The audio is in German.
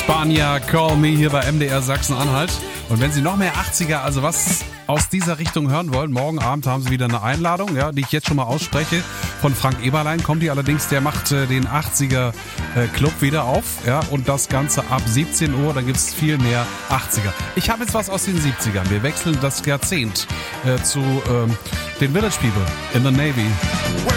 Spanier, Call Me hier bei MDR Sachsen-Anhalt. Und wenn Sie noch mehr 80er, also was aus dieser Richtung hören wollen, morgen Abend haben Sie wieder eine Einladung, ja, die ich jetzt schon mal ausspreche. Von Frank Eberlein kommt die allerdings, der macht den 80er Club wieder auf, ja, und das Ganze ab 17 Uhr, dann gibt's viel mehr 80er. Ich habe jetzt was aus den 70ern. Wir wechseln das Jahrzehnt zu den Village People in the Navy.